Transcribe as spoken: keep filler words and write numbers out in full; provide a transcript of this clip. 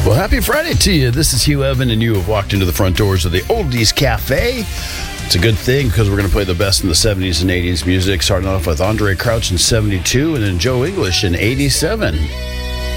Well, happy Friday to you. This is Hugh Evan, and you have walked into the front doors of the Oldies Cafe. It's a good thing because we're going to play the best in the seventies and eighties music, starting off with Andre Crouch in seventy-two and then Joe English in eighty-seven.